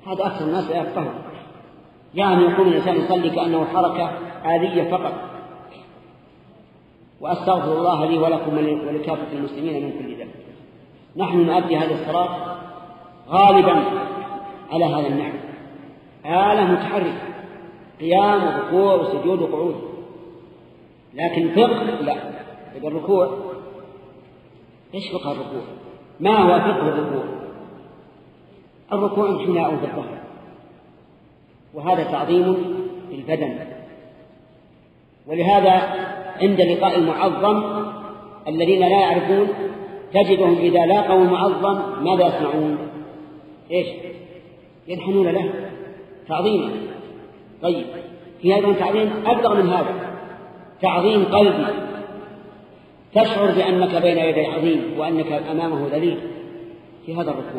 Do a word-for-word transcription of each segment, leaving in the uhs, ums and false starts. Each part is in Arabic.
هذا أكثر الناس لا يفقهون، يعني يقوم الإنسان يصلي كأنه حركة آلية فقط. وأستغفر الله لي ولكم ولكافة المسلمين من كل ذنب. نحن نؤدي هذه الصلاة غالبا على هذا النحو، آلة متحركة، قيام وركوع وسجود وقعود. لكن فقه لا. إذا الركوع إيش فقه الركوع؟ ما هو فقه الركوع؟ الركوع انحناء في الظهر، وهذا تعظيم البدن. ولهذا عند لقاء المعظم الذين لا يعرفون تجدهم إذا لاقوا المعظم ماذا يصنعون؟ إيش؟ ينحنون له تعظيما. طيب، في هذا تعظيم أبلغ من هذا، تعظيم قلبي، تشعر بأنك بين يدي عظيم وأنك أمامه ذليل في هذا الركوع.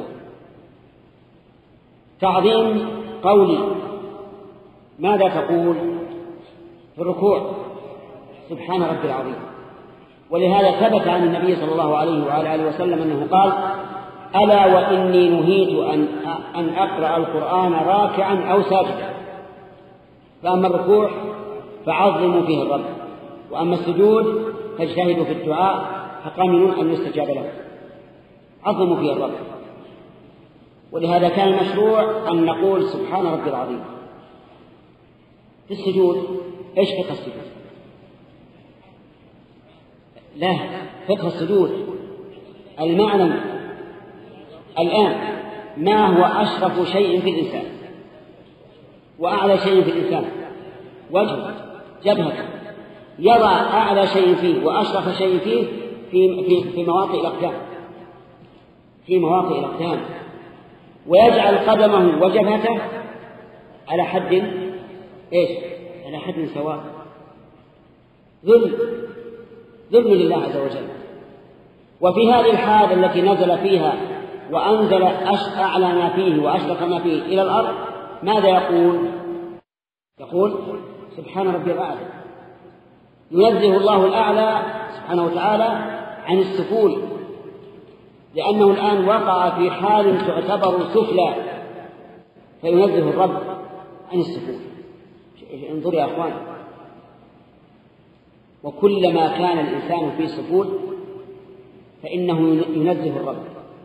تعظيم قولي، ماذا تقول في الركوع؟ سبحان ربي العظيم. ولهذا ثبت عن النبي صلى الله عليه وعلى آله وسلم أنه قال: ألا وإني نهيت أن أن أقرأ القرآن راكعا أو ساجدا. فأما الركوع فعظموا فيه الرب، وأما السجود فاجتهدوا في الدعاء فقاملون أن يستجاب له. عظموا فيه الرب. ولهذا كان المشروع أن نقول سبحان ربي العظيم. في السجود إيش فقه السجود؟ لا، فقه السجود المعنى الآن ما هو أشرف شيء في الإنسان وأعلى شيء في الإنسان؟ وجهه، جبهته، يضع أعلى شيء فيه وأشرف شيء فيه في, في, في مواطئ الأقدام في مواطئ الأقدام ويجعل قدمه وجبهته على حد إيش؟ على حد سواء. ذل ذل لله عز وجل. وفي هذه الحال التي نزل فيها وأنزل أعلى ما فيه وأشرف ما فيه إلى الأرض، ماذا يقول؟ يقول سبحان ربي الأعلى. ينزه الله الأعلى سبحانه وتعالى عن السفول، لأنه الآن وقع في حال تعتبر سفلى، فينزه الرب عن السفول. انظر يا أخوان، وكلما كان الإنسان في سفول فإنه ينزه الرب.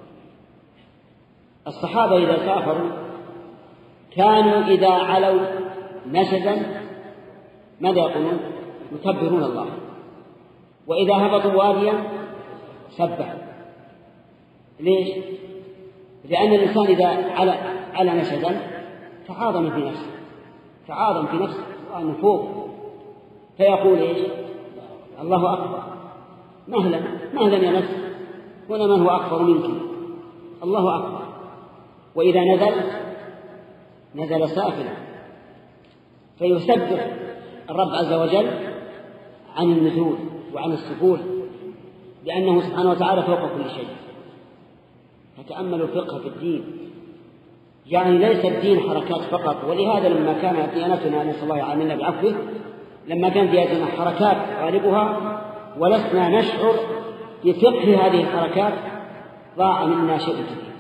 الصحابة إذا سافروا كانوا إذا علوا نشزا ماذا يقولون؟ يكبرون الله. وإذا هبطوا واديا سبحوا. ليش؟ لأن الإنسان إذا على على نشزا تعاظم في نفسه تعاظم في نفسه وأنه فوق، فيقول إيش؟ الله أكبر. مهلا مهلا يا نفس، هنا من هو أكبر منك؟ الله أكبر. وإذا نزل نزل سافلا، فيسبح الرب عز وجل عن النزول وعن السفول، لأنه سبحانه وتعالى فوق كل شيء. فتأملوا الفقه في الدين، يعني ليس الدين حركات فقط. ولهذا لما كان ديانتنا نسأل الله يعاملنا بعفوه، لما كان ديانتنا حركات غالبها ولسنا نشعر بفقه هذه الحركات ضاع منا شيء كثير.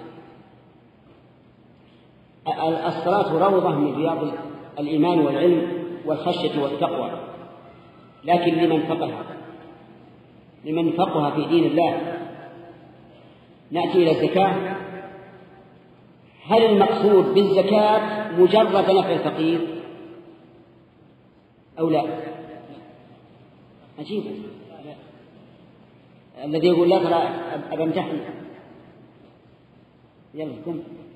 الصلاة روضة من رياض الإيمان والعلم والخشية والتقوى، لكن لمن فقه لمن فقه في دين الله. نأتي إلى الزكاة. هل المقصود بالزكاة مجرد نفع الفقير أو لا؟ عجيب. الذي يقول لا ترى أبا امتحن. يلا كم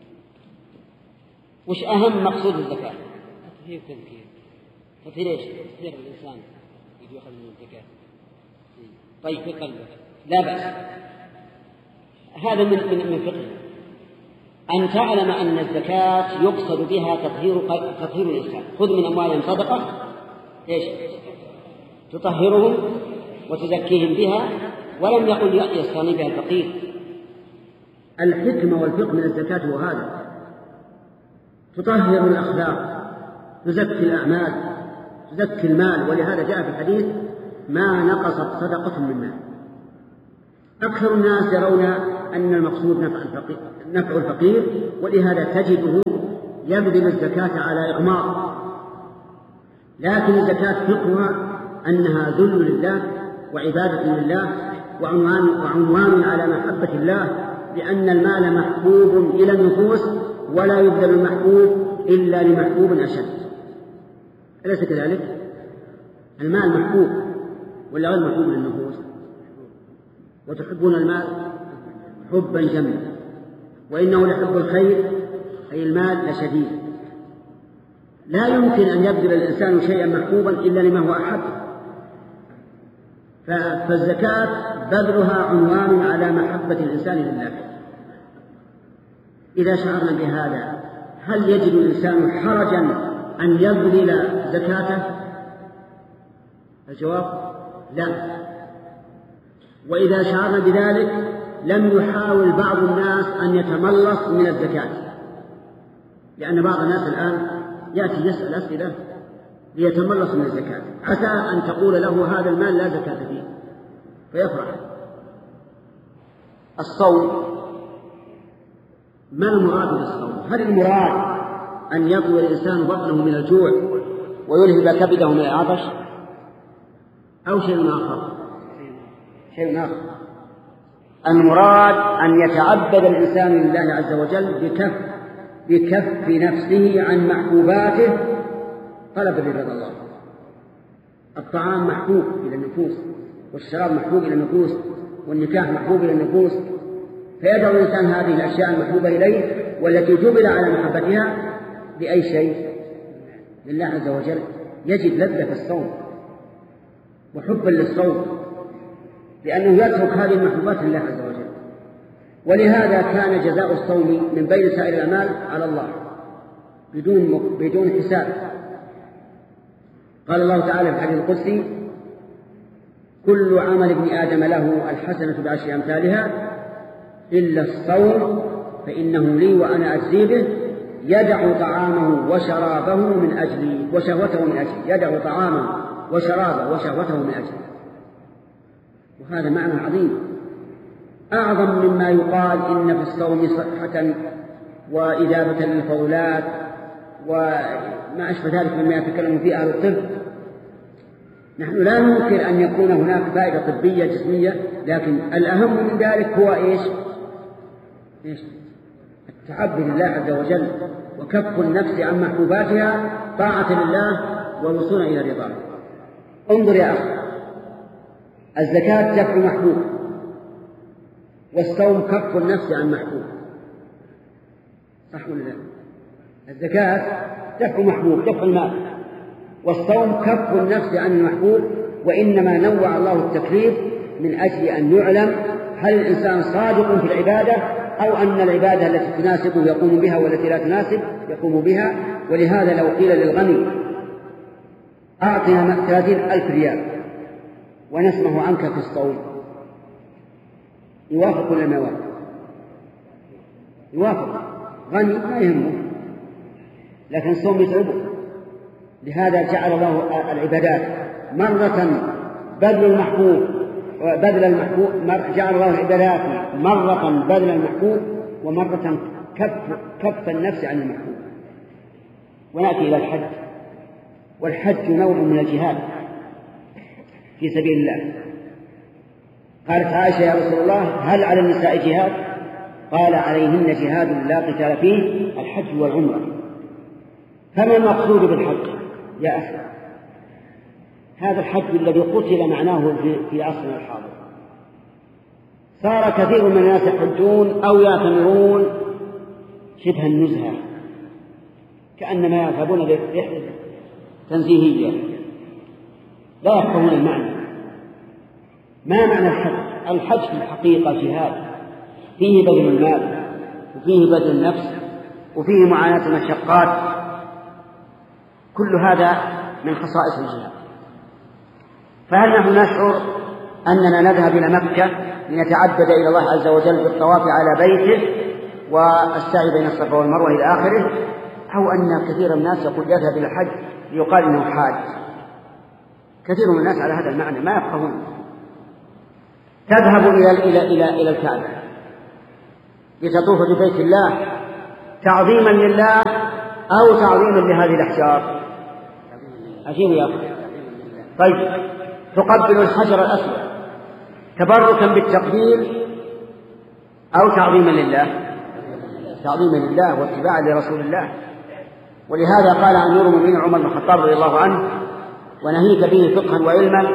وش أهم مقصود الزكاة؟ تطهير تذكير. تطهير إيش؟ تطهير الإنسان يأخذ من الزكاة. طيب في قلبه لا بأس. هذا من من من فقه أن تعلم أن الزكاة يقصد بها تطهير تطهير الإنسان. خذ من أموالهم صدقة إيش؟ تطهرهم وتزكيهم بها، ولم يقل يستغني بها الفقير. الحكمة والفقه من الزكاة هو هذا، تطهر الأخلاق، تزكي الأعمال، تزكي المال. ولهذا جاء في الحديث ما نقصت صدقة من مال. أكثر الناس يرون أن المقصود نفع الفقير, نفع الفقير ولهذا تجده يبذل الزكاة على إغماض، لكن الزكاة فقهها أنها ذل لله وعبادة لله وعنوان, وعنوان على محبة الله، لأن المال محبوب إلى النفوس ولا يبذل المحبوب إلا لمحبوب أشد. أليس كذلك؟ المال محبوب ولا غير محبوب للنفوس؟ وتحبون المال حبا جما، وإنه لحب الخير أي المال لشديد. لا يمكن أن يبذل الإنسان شيئا محبوبا إلا لما هو أحب. فالزكاة بذلها عنوان على محبة الإنسان لله. إذا شعرنا بهذا هل يجد الإنسان حرجا أن يبذل زكاته؟ الجواب لا. وإذا شعرنا بذلك لم يحاول بعض الناس أن يتملص من الزكاة، لأن بعض الناس الآن يأتي يسأل أسئلة ليتملص من الزكاة، عسى أن تقول له هذا المال لا زكاة فيه فيفرح. الصوم، ما المراد بالصوم؟ هل المراد أن يطوي الإنسان بطنه من الجوع ويلهب كبده من العطش، أو شيء آخر؟ شيء آخر. المراد أن يتعبد الإنسان لله عز وجل بكف بكف نفسه عن محبوباته طلبا لرضا الله. الطعام محبوب إلى النفوس، والشراب محبوب إلى النفوس، والنكاح محبوب إلى النفوس، فيدعو الإنسان هذه الأشياء المحبوبة إليه والتي جبل على محبتها بأي شيء؟ لله عز وجل. يجد لذة في الصوم وحبا للصوم، لأنه يترك هذه المحبوبات لله عز وجل. ولهذا كان جزاء الصوم من بين سائر الأعمال على الله بدون بدون حساب. قال الله تعالى في الحديث القدسي: كل عمل ابن آدم له الحسنة بعشر أمثالها إلا الصوم فإنه لي وأنا أجزي به، يدع طعامه وشرابه من أجلي وشهوته من أجلي، يدع طعامه وشرابه وشهوته من أجلي. وهذا معنى عظيم أعظم مما يقال إن في الصوم صحة وإجابة للفضلات وما أشبه ذلك مما يتكلم فيه أهل الطب. نحن لا ننكر أن يكون هناك فائدة طبية جسمية، لكن الأهم من ذلك هو إيش؟ إيش؟ التعبد لله عز وجل وكف النفس عن محبوباتها طاعة لله والوصول إلى رضاه. انظر يا أخي، الزكاة كف محبوب، والصوم كف النفس عن محبوب، صح ولا لا؟ الزكاة كف محبوب، كف المال، والصوم كف النفس عن المحبوب. وإنما نوع الله التكليف من أجل أن يعلم هل الإنسان صادق في العبادة أو أن العبادة التي تناسبه يقوم بها والتي لا تناسب يقوم بها. ولهذا لو قيل للغني: أعطنا ثلاثين ألف ريال ونسمح عنك في الصوم، يوافق ولا ما يوافق؟ يوافق. غني ما يهمه، لكن الصوم يتعبه. لهذا جعل الله العبادات مرة بذل المحبوب بذل المحبوب جعل الله العبادات مرة بذل المحبوب ومرة كف كف النفس عن المحبوب. ونأتي إلى الحج، والحج نوع من الجهاد في سبيل الله. قالت عائشة: يا رسول الله هل على النساء جهاد؟ قال: عليهن جهاد لا قتال فيه، الحج والعمرة. فما المقصود بالحج يا أخي؟ هذا الحج الذي قتل معناه في عصرنا الحاضر. صار كثير من الناس يحجون أو يعتمرون شبه النزهة، كأنما يذهبون برحلة تنزيهية لا يفهمون المعنى. ما معنى الحج؟ الحج في الحقيقة جهاد فيه بذل المال وفيه بذل النفس وفيه معاناة المشقات، كل هذا من خصائص الجهاد. فهل نحن نشعر أننا نذهب إلى مكة لنتعبد إلى الله عز وجل بالطواف على بيته والسعي بين الصفا والمروة إلى آخره، أو أن كثير من الناس يقول يذهب إلى الحج ليقال إنه حاج؟ كثير من الناس على هذا المعنى ما يفقهون. تذهب إلى إلى إلى إلى الكعبة لتطوف ببيت الله تعظيما لله أو تعظيما لهذه الأحجار؟ عجيب يا أخي. طيب، تقبل الحجر الأسود تبركا بالتقبيل أو تعظيما لله؟ تعظيما لله واتباعا لرسول الله. ولهذا قال أمير المؤمنين عمر بن الخطاب رضي الله عنه: ونهيك به فقها وعلما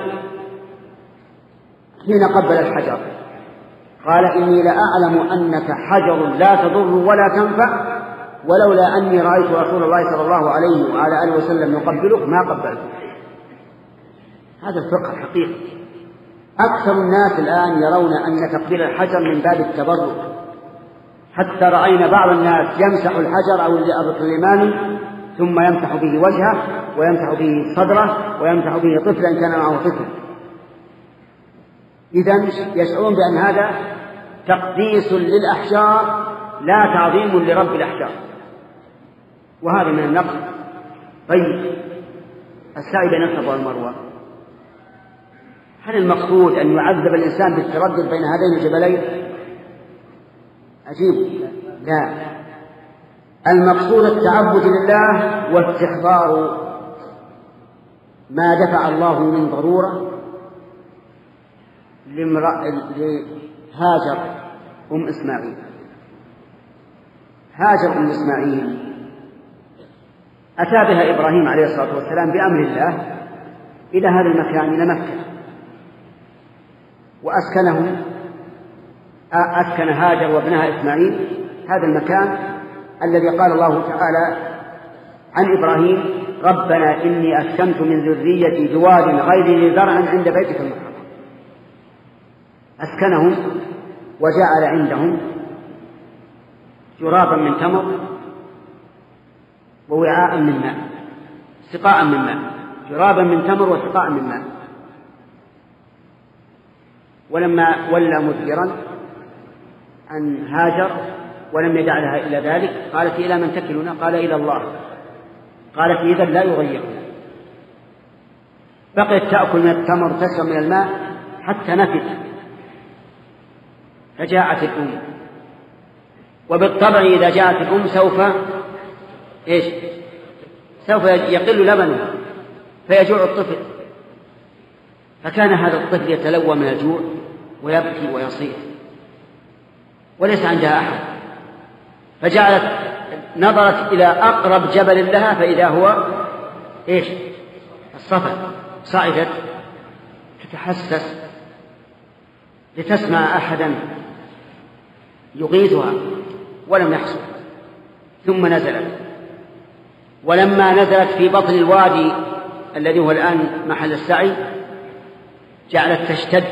حين قبل الحجر، قال: إني لأعلم أنك حجر لا تضر ولا تنفع، ولولا أني رأيت رسول الله صلى الله عليه وعلى آله وسلم يقبلك ما قبلته. هذا الفقه الحقيقي. أكثر الناس الآن يرون أن تقبيل الحجر من باب التبرك، حتى رأينا بعض الناس يمسح الحجر أو الركن ثم يمسح به وجهه ويمسح به صدره ويمسح به طفلا كان معه طفل. إذن يشعرون بأن هذا تقديس للأحجار لا تعظيم لرب الأحجار، وهذا من النقص. طيب، السعي بين الصفا والمروة، هل المقصود أن يعذب الإنسان بالتردد بين هذين الجبلين؟ عجيب. لا، المقصود التعبد لله واستحضار ما دفع الله من ضرورة لهاجر أم إسماعيل. هاجر أم إسماعيل أتى بها إبراهيم عليه الصلاة والسلام بأمر الله إلى هذا المكان، إلى مكة، وأسكنهم أسكن هاجر وابنها إسماعيل هذا المكان الذي قال الله تعالى عن إبراهيم: ربنا إني أسكنت من ذريتي بواد غير ذي زرع عند بيتك المحرم. أسكنهم وجعل عندهم جرابا من تمر ووعاء من ماء، سقاء من ماء، جرابا من تمر وسقاء من ماء. ولما ولى مدبرا عن هاجر ولم يدع لها إلا ذلك، قالت: إلى من تكلون؟ قال: إلى الله. قالت: إذن لا يغيرنا. بقيت تأكل من التمر تشرب من الماء حتى نفت، فجاءت الأم. وبالطبع إذا جاءت الأم سوف إيش؟ سوف يقل لبنه فيجوع الطفل. فكان هذا الطفل يتلوى من الجوع ويبكي ويصيح وليس عندها أحد، فجعلت نظرت إلى أقرب جبل لها فإذا هو إيش؟ الصفا. صعدت تتحسس لتسمع أحدا يغيثها ولم يحصل، ثم نزلت. ولما نزلت في بطن الوادي الذي هو الآن محل السعي جعلت تشتد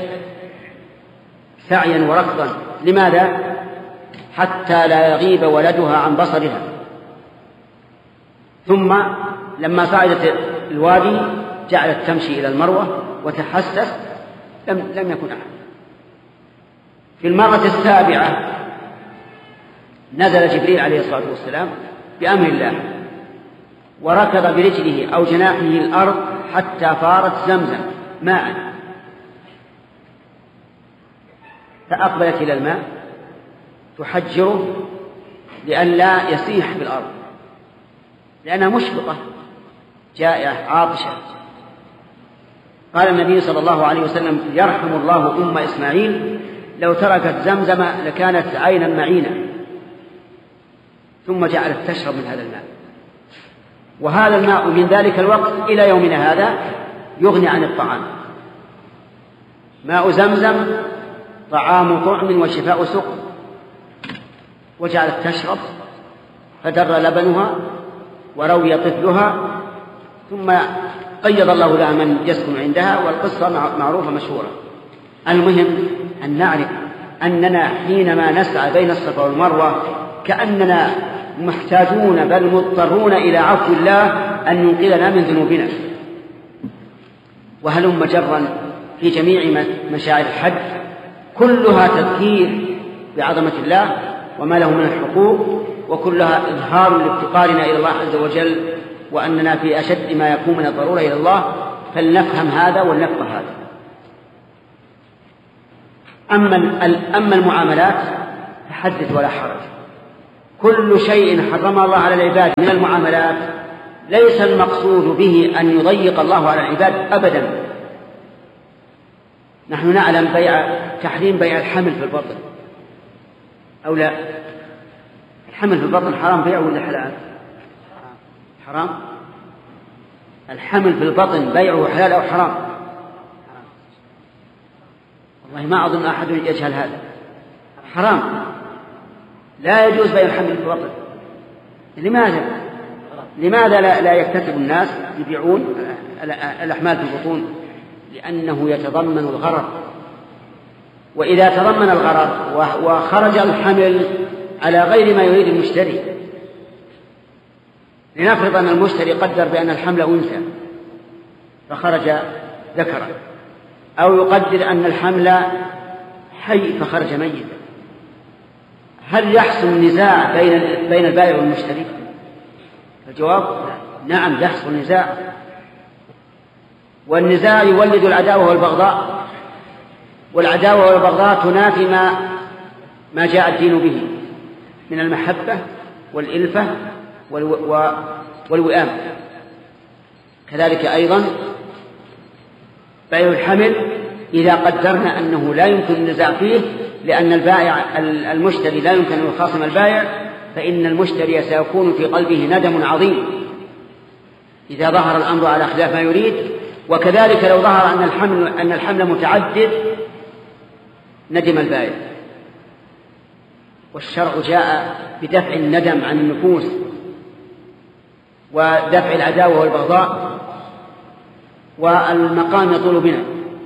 سعيا وركضا. لماذا؟ حتى لا يغيب ولدها عن بصرها. ثم لما صعدت الوادي جعلت تمشي إلى المروة وتحسس، لم, لم يكن أحد. في المرة السابعة نزل جبريل عليه الصلاة والسلام بأمر الله وركض برجله أو جناحه الأرض حتى فارت زمزم ماء، فأقبلت إلى الماء تحجره لئلا يسيح في الأرض، لأنها مشفقة جائعة عاطشة. قال النبي صلى الله عليه وسلم: يرحم الله أم إسماعيل، لو تركت زمزم لكانت عينا معينة. ثم جعلت تشرب من هذا الماء، وهذا الماء من ذلك الوقت إلى يومنا هذا يغني عن الطعام. ماء زمزم طعام طعم وشفاء سقم. وجعلت تشرب فدر لبنها وروي طفلها، ثم قيض الله لها من يسكن عندها، والقصة معروفة مشهورة. المهم أن نعرف أننا حينما نسعى بين الصفا والمروة كأننا محتاجون بل مضطرون إلى عفو الله أن ينقذنا من ذنوبنا. وهلم جرا في جميع مشاعر الحج كلها تذكير بعظمة الله وما له من الحقوق، وكلها إظهار لافتقارنا إلى الله عز وجل، وأننا في أشد ما يكون من الضرورة إلى الله، فلنفهم هذا ولنفقه هذا. أما أما المعاملات فحدث ولا حرج. كل شيء حرم الله على العباد من المعاملات ليس المقصود به أن يضيق الله على العباد أبدا. نحن نعلم بيع تحريم بيع الحمل في البطن أو لا؟ الحمل في البطن حرام بيعه ولا حلال؟ حرام. الحمل في البطن بيعه حلال أو حرام؟ والله ما أظن أحد يجهل هذا. حرام، لا يجوز بيع الحمل في البطن. لماذا؟ لماذا لا, لا يكتسب الناس يبيعون الأحمال في البطون؟ لأنه يتضمن الغرر، وإذا تضمن الغرر وخرج الحمل على غير ما يريد المشتري، لنفرض أن المشتري قدر بأن الحمل أنثى فخرج ذكرا، أو يقدر أن الحمل حي فخرج ميتا، هل يحصل نزاع بين بين البائع والمشتري؟ الجواب نعم، يحصل نزاع، والنزاع يولد العداوة والبغضاء، والعداوة والبغضاء تنافي ما ما جاء الدين به من المحبة والإلفة والوئام. كذلك أيضا بيع الحمل إذا قدرنا أنه لا يمكن النزاع فيه لأن البائع المشتري لا يمكن أن يخاصم البائع، فإن المشتري سيكون في قلبه ندم عظيم إذا ظهر الأمر على خلاف ما يريد. وكذلك لو ظهر أن الحمل أن الحمل متعدد ندم البائع. والشرع جاء بدفع الندم عن النفوس ودفع العداوة والبغضاء، والمقام يطول بنا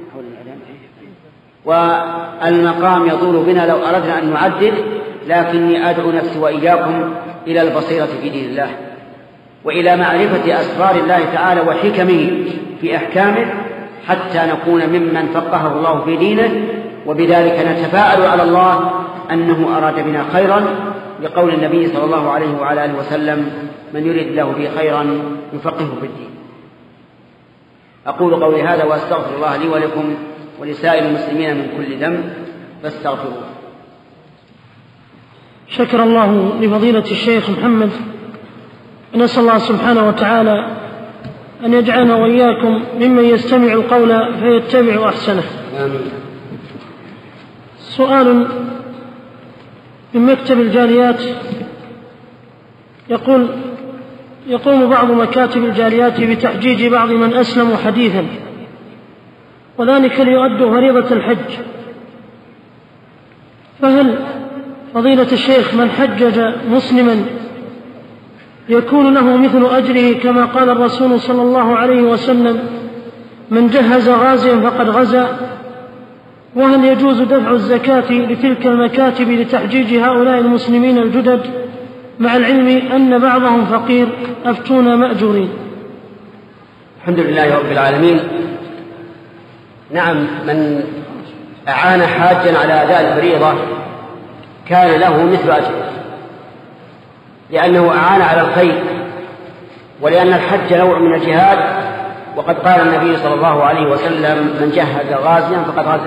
والمقام يطول بنا لو أردنا أن نعدل، لكني أدعو نفسي وإياكم إلى البصيرة في دين الله وإلى معرفة أسرار الله تعالى وحكمه في أحكامه حتى نكون ممن فقهه الله في دينه، وبذلك نتفاءل على الله أنه أراد بنا خيرا، لقول النبي صلى الله عليه وعلى آله وسلم: من يريد الله به خيرا يفقهه في الدين. أقول قولي هذا وأستغفر الله لي ولكم ولسائر المسلمين من كل ذنب فاستغفروه. شكر الله لفضيلة الشيخ محمد، نسأل الله سبحانه وتعالى أن يجعلنا وإياكم ممن يستمع القول فيتبع أحسنه. آمين. سؤال من مكتب الجاليات يقول: يقوم بعض مكاتب الجاليات بتحجيج بعض من أسلموا حديثا، وذلك ليؤدوا فريضة الحج، فهل فضيلة الشيخ من حجج مسلما يكون له مثل أجره كما قال الرسول صلى الله عليه وسلم: من جهز غازيا فقد غزا؟ وهل يجوز دفع الزكاة لتلك المكاتب لتحجيج هؤلاء المسلمين الجدد مع العلم أن بعضهم فقير؟ أفتونا مأجورين. الحمد لله رب العالمين. نعم، من أعان حاجا على أداء الفريضة كان له مثل أجره، لأنه أعان على الخير، ولأن الحج نوع من الجهاد، وقد قال النبي صلى الله عليه وسلم: من جهز غازيا فقد غزا،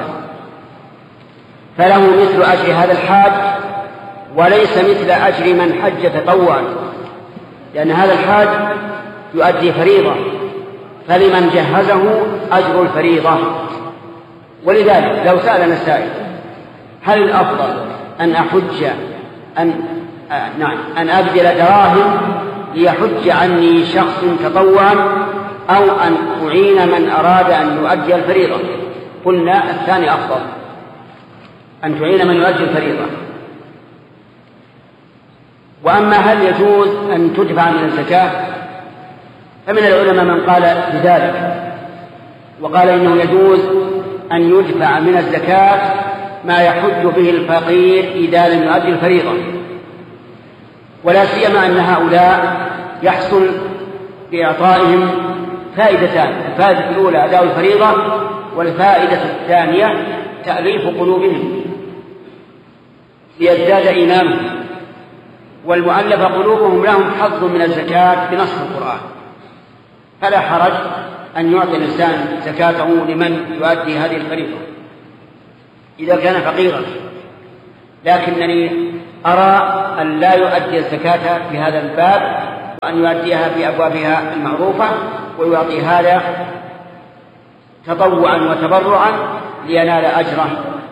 فله مثل أجر هذا الحاج وليس مثل أجر من حج تطوعا، لأن هذا الحاج يؤدي فريضة، فلمن جهزه أجر الفريضة. ولذلك لو سألنا السائل: هل الأفضل أن أحج أن آه نعم أن أبذل دراهم ليحج عني شخص تطوعا أو أن أعين من أراد أن يؤدي الفريضة؟ قلنا الثاني أفضل، أن تعين من يؤدي الفريضة. وأما هل يجوز أن تدفع من الزكاة، فمن العلماء من قال بذلك وقال إنه يجوز أن يدفع من الزكاة ما يحج به الفقير إذا لم يؤدي الفريضة، ولا سيما أن هؤلاء يحصل بإعطائهم فائدتان: الفائدة الأولى أداء الفريضة، والفائدة الثانية تأليف قلوبهم ليزداد إيمانهم، والمؤلف قلوبهم لهم حظ من الزكاة بنص القرآن، فلا حرج أن يعطي الإنسان زكاته لمن يؤدي هذه الفريضة إذا كان فقيرا. لكنني أرى أن لا يؤدي الزكاة في هذا الباب، وأن يؤديها في أبوابها المعروفة، ويعطي هذا تطوعا وتبرعا لينال أجره.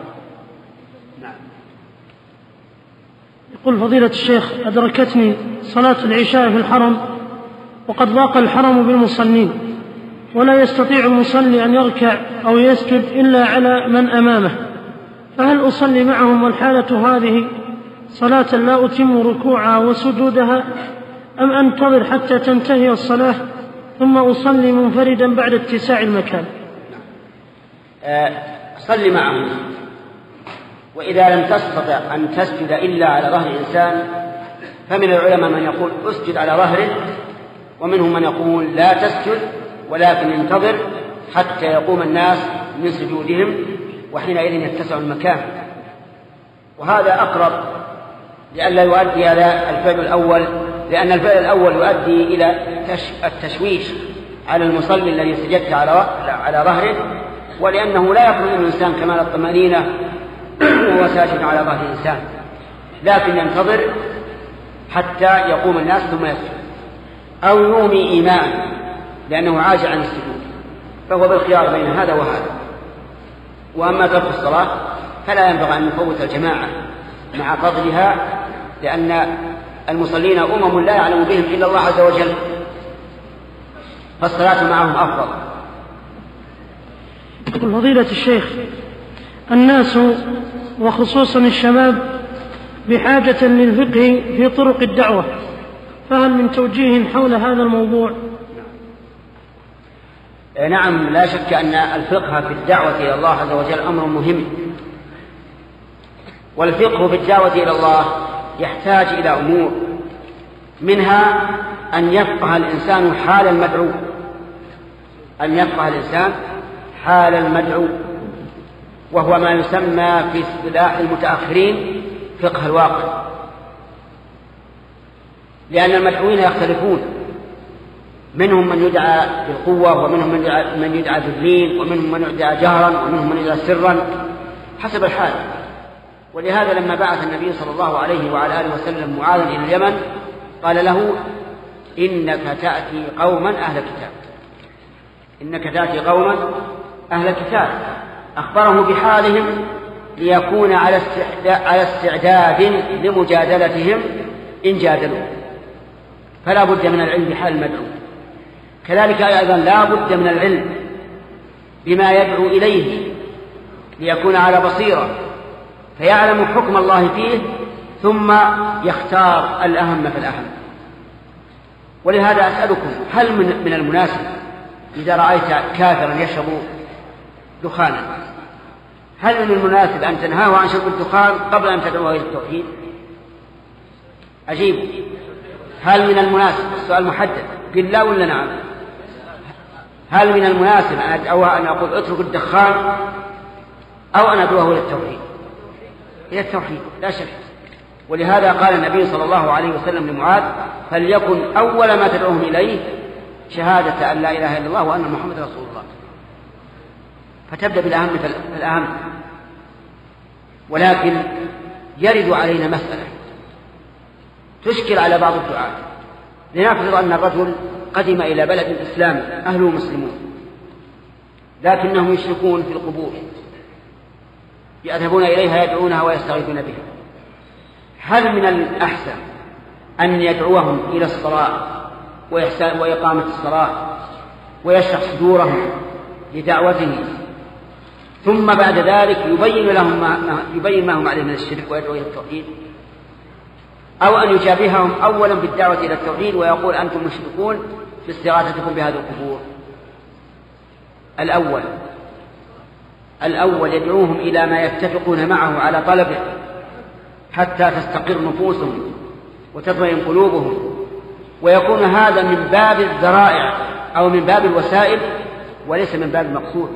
يقول فضيلة الشيخ: أدركتني صلاة العشاء في الحرم وقد ضاق الحرم بالمصلين، ولا يستطيع المصلي أن يركع أو يسجد إلا على من أمامه، فهل أصلي معهم والحالة هذه صلاة لا أتم ركوعها وسجودها، أم أنتظر حتى تنتهي الصلاة ثم أصلي منفردا بعد اتساع المكان؟ أه صلي معهم، وإذا لم تستطع أن تسجد إلا على ظهر الإنسان فمن العلماء من يقول اسجد على ظهره، ومنهم من يقول لا تسجد ولكن انتظر حتى يقوم الناس من سجودهم، وحينئذ يتسع المكان. وهذا أقرب لئلا يؤدي إلى الفعل الأول، لأن الفعل الأول يؤدي إلى التشويش على المصلي الذي سجدت على ظهره، ولأنه لا يخرج الإنسان كمال الطمأنينة وهو ساجد على ظهر الإنسان، لكن ينتظر حتى يقوم الناس ثم يسجد، أو يومي إيماء لأنه عاجز عن السجود، فهو بالخيار بين هذا وهذا. وأما ترك الصلاة فلا ينبغي أن نفوت الجماعة مع فضلها، لأن المصلين أمم لا يعلم بهم إلا الله عز وجل، فالصلاة معهم أفضل. يقول فضيلة الشيخ: الناس وخصوصا الشباب بحاجة للفقه في طرق الدعوة، فهل من توجيه حول هذا الموضوع؟ نعم، لا شك أن الفقه في الدعوة إلى الله عز وجل أمر مهم، والفقه في الدعوة إلى الله يحتاج إلى أمور، منها أن يفقه الإنسان حال المدعو، أن يفقه الإنسان حال المدعو، وهو ما يسمى في اصطلاح المتأخرين فقه الواقع، لأن المدعوين يختلفون، منهم من يدعى بالقوة، ومنهم من يدعى, من يدعى باللين، ومنهم من يدعى جهرا، ومنهم من يدعى سرا حسب الحال. ولهذا لما بعث النبي صلى الله عليه وعلى آله وسلم معاذا إلى اليمن قال له: إنك تأتي قوما أهل كتاب، إنك تأتي قوما أهل كتاب. أخبره بحالهم ليكون على استعداد لمجادلتهم إن جادلوا، فلا بد من العلم بحال المدعو. كذلك أيضا لا بد من العلم بما يدعو إليه ليكون على بصيرة، فيعلم حكم الله فيه ثم يختار الأهم فالأهم. ولهذا أسألكم: هل من المناسب إذا رأيت كافرا يشرب دخانا، هل من المناسب أن تنهاه عن شرب الدخان قبل أن تدعوه إلى التوحيد؟ أجيب: هل من المناسب؟ السؤال محدد، قل لا ولا نعم. هل من المناسب أن أدعوه أن أقول اترك الدخان، أو أن أدعوه إلى التوحيد؟ إلى التوحيد لا شك. ولهذا قال النبي صلى الله عليه وسلم لمعاذ: فليكن أول ما تدعوهم إليه شهادة أن لا إله إلا الله وأن محمد رسول الله، فتبدأ بالأهم فالأهم. ولكن يرد علينا مسألة تشكل على بعض الدعاة. لنفرض أن الرجل قدم إلى بلد الإسلام أهله مسلمون، لكنهم يشركون في القبور، يذهبون إليها يدعونها ويستغيثون بها. هل من الأحسن أن يدعوهم إلى الصلاة وإقامة الصلاة ويشرح صدورهم لدعوته، ثم بعد ذلك يبين لهم ما يبين ما هم عليه من الشرك ويدعو إلى التوحيد، أو أن يشابههم أولا بالدعوة إلى التوحيد ويقول أنتم مشركون باستغاثتكم بهذه القبور؟ الأول الأول يدعوهم إلى ما يتفقون معه على طلبه حتى تستقر نفوسهم وتطمئن قلوبهم، ويكون هذا من باب الذرائع أو من باب الوسائل وليس من باب المقصود،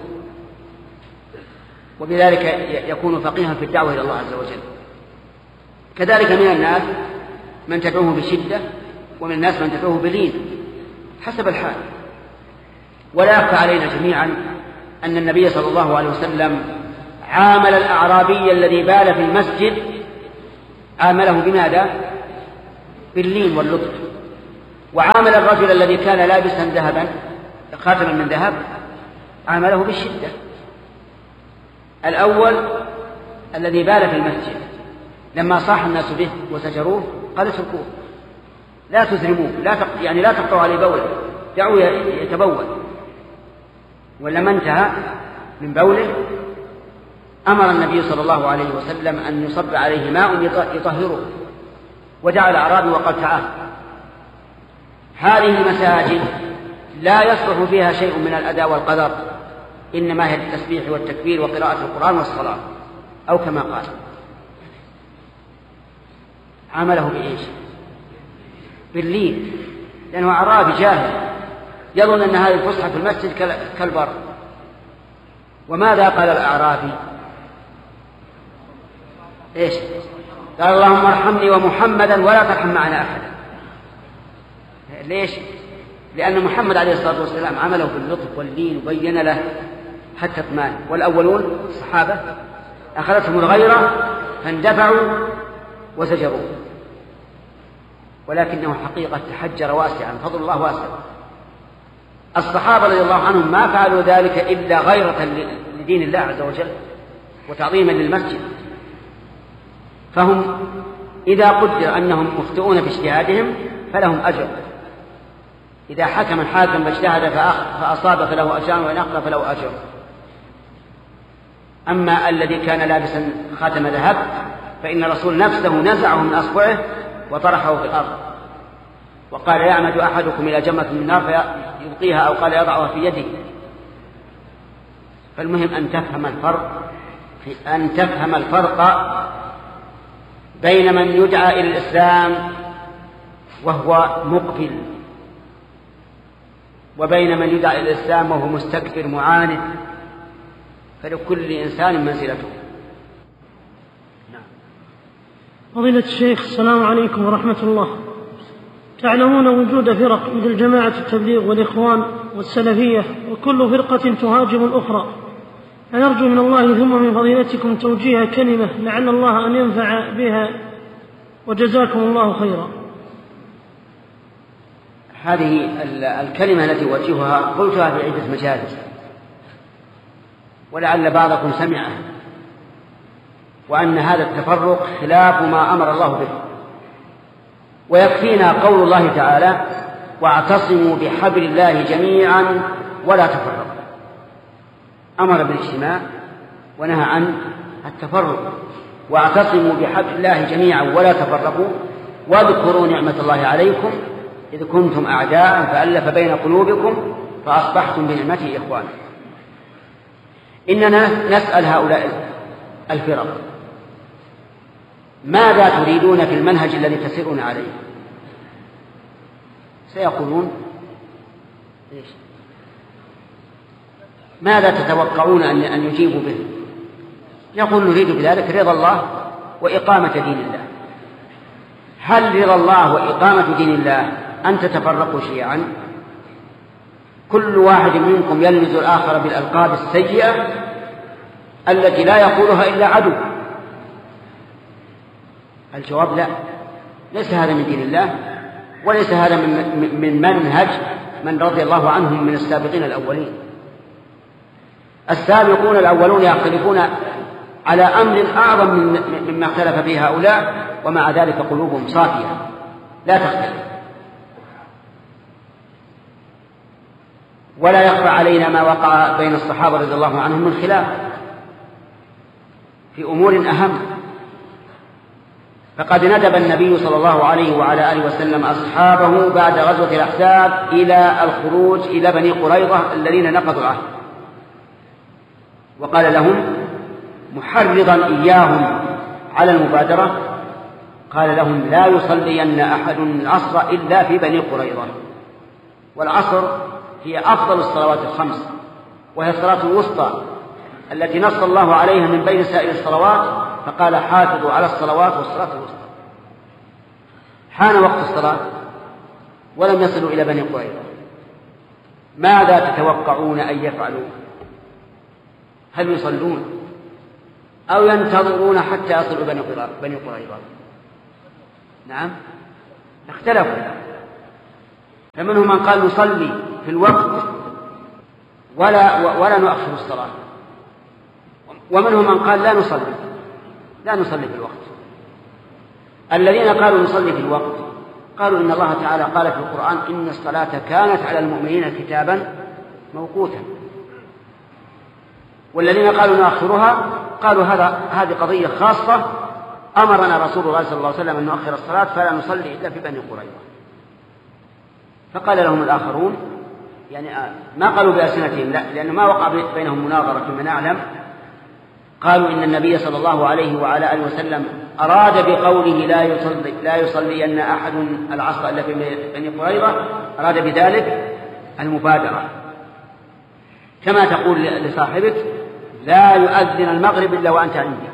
وبذلك يكون فقيها في الدعوة إلى الله عز وجل. كذلك من الناس من تدعوه بشدة، ومن الناس من تدعوه بلين حسب الحال. ولا يخفى علينا جميعا أن النبي صلى الله عليه وسلم عامل الأعرابي الذي بال في المسجد عامله بماذا؟ باللين واللطف. وعامل الرجل الذي كان لابسا ذهبا خاتما من ذهب عامله بالشدة. الأول الذي بال في المسجد لما صاح الناس به وزجروه قال اتركوه لا تزرموه، لا تق... يعني لا تقطعوا عليه بوله، دعوه يتبول. ولما انتهى من بوله أمر النبي صلى الله عليه وسلم أن يصب عليه ماء يطهره، ودعا الأعرابي وقال تعال هذه المساجد لا يصلح فيها شيء من الأداء والقدر، إنما هي التسبيح والتكبير وقراءة القرآن والصلاة، أو كما قال. عمله بإيش؟ باللين، لأنه أعرابي جاهل يظن أن هذه الفسحة في المسجد كالبر. وماذا قال الأعرابي؟ إيش؟ قال اللهم ارحمني ومحمدا ولا ترحم معنا أحدا. ليش؟ لأن محمد عليه الصلاة والسلام عمله باللطف واللين وبين له حتى اطمئن. والأولون الصحابة أخذتهم الغيرة فاندفعوا وزجروا، ولكنه حقيقة تحجر واسعا، فضل الله واسع. الصحابة رضي الله عنهم ما فعلوا ذلك إلا غيرة لدين الله عز وجل وتعظيما للمسجد، فهم إذا قدر أنهم مخطئون في اجتهادهم فلهم أجر. إذا حكم الحاكم فاجتهد فأصاب فله أجر، وإن أخطأ فله أجر. أما الذي كان لابسا خاتم ذهب فإن الرسول نفسه نزعه من أصبعه وطرحه في الأرض، وقال يعمد أحدكم إلى جمرة من النار فيلقيها، أو قال يضعها في يده. فالمهم أن تفهم الفرق أن تفهم الفرق بين من يدعى إلى الإسلام وهو مقبل، وبين من يدعى إلى الإسلام وهو مستكبر معاند، فلكل إنسان منزلته. نعم. فضيلة الشيخ السلام عليكم ورحمة الله. تعلمون وجود فرق مثل جماعة التبليغ والإخوان والسلفية، وكل فرقة تهاجم الأخرى. فنرجو من الله ثم من فضيلتكم توجيه كلمة لعل الله أن ينفع بها، وجزاكم الله خيرا. هذه الكلمة التي أوجهها قلتها في عدة مجالس، ولعل بعضكم سمعه، وأن هذا التفرق خلاف ما أمر الله به. ويكفينا قول الله تعالى واعتصموا بحبل الله جميعا ولا تفرقوا. أمر بالاجتماع ونهى عن التفرق. واعتصموا بحبل الله جميعا ولا تفرقوا واذكروا نعمة الله عليكم إذ كنتم أعداء فألف بين قلوبكم فأصبحتم بنعمته إخوانا. إننا نسأل هؤلاء الفرق ماذا تريدون في المنهج الذي تسيرون عليه؟ سيقولون إيش؟ ماذا تتوقعون أن يجيبوا به؟ يقول نريد بذلك رضا الله وإقامة دين الله. هل رضا الله وإقامة دين الله أن تتفرقوا شيعا؟ كل واحد منكم يلمز الآخر بالألقاب السيئة التي لا يقولها إلا عدو. الجواب لا، ليس هذا من دين الله، وليس هذا من منهج من رضي الله عنهم من السابقين الأولين. السابقون الأولون يختلفون على أمر أعظم مما اختلف فيه هؤلاء، ومع ذلك قلوبهم صافية لا تختلف. ولا يخفى علينا ما وقع بين الصحابة رضي الله عنهم من خلاف في أمور أهم. فقد ندب النبي صلى الله عليه وعلى آله وسلم أصحابه بعد غزوة الأحزاب إلى الخروج إلى بني قريظة الذين نقضوا العهد، وقال لهم محرضا إياهم على المبادرة، قال لهم لا يصلين أحد العصر إلا في بني قريظة. والعصر هي أفضل الصلوات الخمس، وهي الصلاة الوسطى التي نص الله عليها من بين سائر الصلوات، فقال حافظوا على الصلوات والصلاة الوسطى. حان وقت الصلاة ولم يصلوا إلى بني قريظة، ماذا تتوقعون أن يفعلوا؟ هل يصلون أو ينتظرون حتى يصلوا بني قريظة؟ نعم اختلفوا، فمنهم من قال نصلي في الوقت ولا ولا نؤخر الصلاة، ومنهم من قال لا نصلي لا نصلي في الوقت. الذين قالوا نصلي في الوقت قالوا إن الله تعالى قال في القرآن إن الصلاة كانت على المؤمنين كتابا موقوتا، والذين قالوا نؤخرها قالوا هذا هذه قضية خاصة أمرنا رسول الله صلى الله عليه وسلم أن نؤخر الصلاة فلا نصلي إلا في بني قريظة. فقال لهم الآخرون، يعني ما قالوا بألسنتهم لا، لأنه ما وقع بينهم مناظرة كما نعلم، قالوا إن النبي صلى الله عليه وعلى آله وسلم أراد بقوله لا يصلي لا يصلين أحد العصر إلا في بني قريظة، أراد بذلك المبادرة، كما تقول لصاحبك لا يؤذن المغرب إلا وأنت عندي.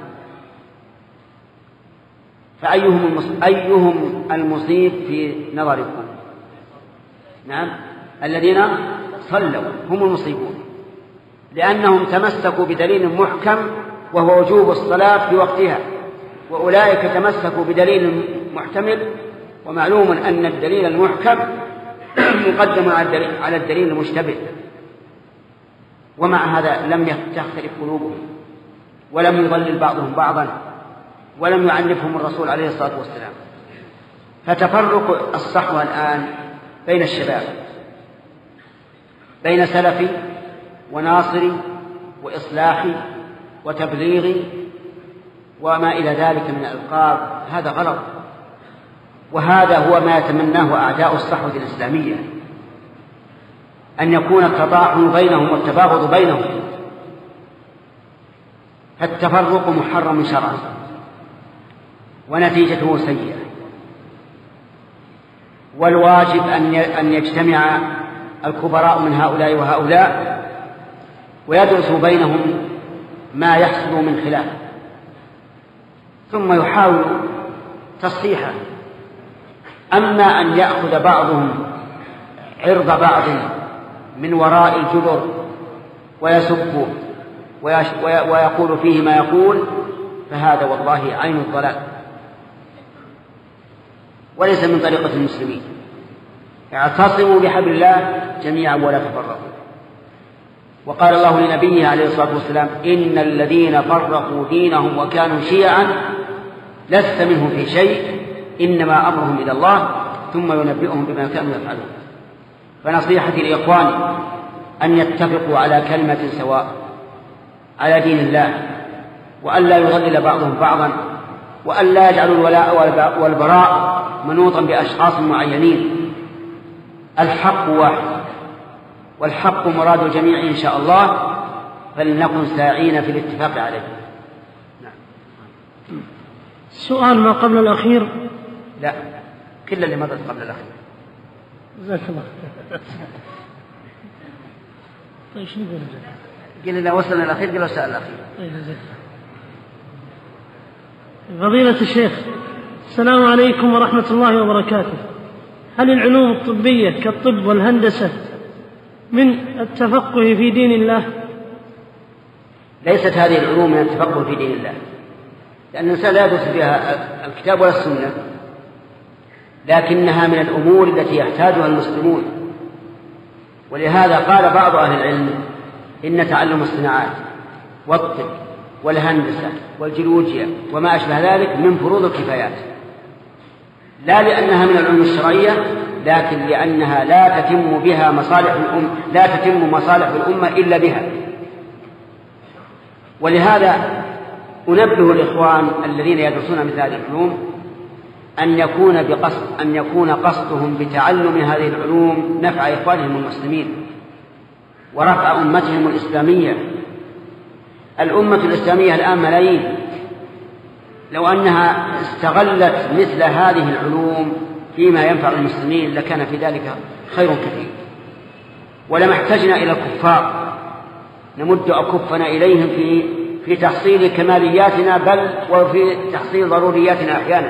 فأيهم أيهم المصيب في نظركم؟ نعم الذين صلوا هم المصيبون، لأنهم تمسكوا بدليل محكم وهو وجوب الصلاة في وقتها، وأولئك تمسكوا بدليل محتمل، ومعلوم أن الدليل المحكم مقدم على الدليل المشتبه. ومع هذا لم تختلف قلوبهم ولم يضلل بعضهم بعضا ولم يعنفهم الرسول عليه الصلاة والسلام. فتفرق الصحوة الآن بين الشباب، بين سلفي وناصري وإصلاحي وتبليغي وما إلى ذلك من الألقاب، هذا غلط، وهذا هو ما يتمناه أعداء الصحوة الإسلامية، أن يكون التطاحن بينهم والتباغض بينهم. فالتفرق محرم شرعا ونتيجته سيئة، والواجب أن يجتمع الكبراء من هؤلاء وهؤلاء ويدرسوا بينهم ما يحصل من خلاف، ثم يحاولوا تصحيحه. أما أن يأخذ بعضهم عرض بعض من وراء الجدر ويسبه ويقول فيه ما يقول، فهذا والله عين الضلال وليس من طريقة المسلمين. اعتصموا بحبل الله جميعا ولا تفرقوا. وقال الله لنبيه عليه الصلاة والسلام إن الذين فرقوا دينهم وكانوا شيعا لست منهم في شيء إنما أمرهم إلى الله ثم ينبئهم بما كانوا يفعلون. فنصيحتي لإخواني أن يتفقوا على كلمة سواء على دين الله، وأن لا يضلل بعضهم بعضا، وأن لا يجعلوا الولاء والبراء منوطا بأشخاص معينين. الحق واحد والحق مراد الجميع إن شاء الله، فلنكن ساعين في الاتفاق عليه. نعم. السؤال ما قبل الأخير. لا، كل اللي مضت قبل الأخير. جزاك الله. طيب شنو يقول؟ قل إذا وصلنا الأخير قل سأل الأخير. طيب جزاك الله. فضيلة الشيخ، السلام عليكم ورحمة الله وبركاته. هل العلوم الطبية كالطب والهندسة من التفقه في دين الله؟ ليست هذه العلوم من التفقه في دين الله، لأن الإنسان لا يدرس فيها الكتاب ولا السنة، لكنها من الأمور التي يحتاجها المسلمون. ولهذا قال بعض أهل العلم إن تعلم الصناعات والطب والهندسة والجيولوجيا وما أشبه ذلك من فروض الكفايات، لا لأنها من العلوم الشرعية، لكن لأنها لا تتم بها مصالح الأمة، لا تتم مصالح الأمة إلا بها. ولهذا أنبه الإخوان الذين يدرسون مثل هذه العلوم أن يكون بقصد أن يكون قصدهم بتعلم هذه العلوم نفع إخوانهم المسلمين ورفع أمتهم الإسلامية. الأمة الإسلامية الآن ملايين، لو أنها استغلت مثل هذه العلوم فيما ينفع المسلمين لكان في ذلك خير كثير، ولما احتجنا إلى الكفار نمد أكفنا إليهم في في تحصيل كمالياتنا بل وفي تحصيل ضرورياتنا أحيانا.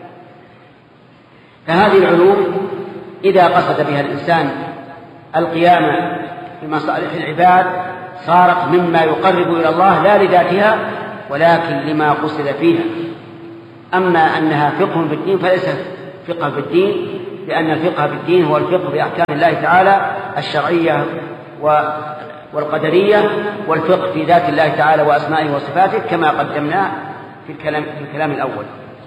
فهذه العلوم إذا قصد بها الإنسان القيام بمصالح العباد صارت مما يقرب إلى الله لا لذاتها ولكن لما قصد فيها. أما أنها فقه في الدين فليس فقه في الدين، لأن الفقه في الدين هو الفقه بأحكام الله تعالى الشرعية والقدرية، والفقه في ذات الله تعالى وأسمائه وصفاته كما قدمنا في الكلام, في الكلام الأول.